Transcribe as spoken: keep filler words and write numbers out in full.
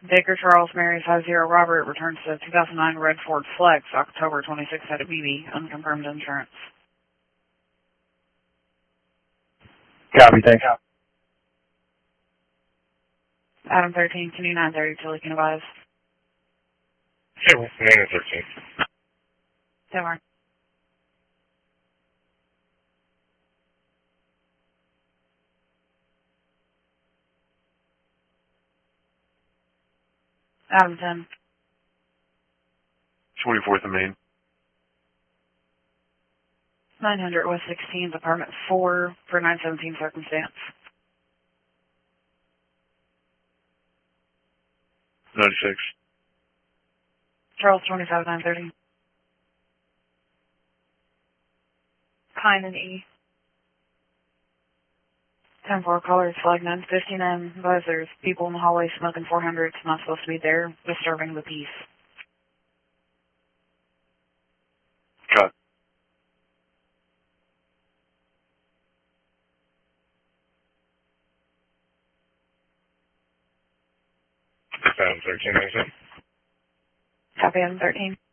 Baker Charles Mary five zero Robert returns to two thousand nine Red Ford Flex, October twenty-sixth at a B B, unconfirmed insurance. Copy, thanks. Adam thirteen, Kenny nine thirty, Chili can advise. Hey, nine thirteen. Don't worry. Adam ten. twenty-fourth of Maine. nine hundred West sixteenth, apartment four, for nine seventeen circumstance. ninety-six. Charles twenty-five nine thirty. Pine and E. ten four callers, flag nine fifty-nine, advisors, people in the hallway smoking four hundred, not supposed to be there, disturbing the peace. Cut. Adam thirteen, ninety-seven. Copy Adam thirteen.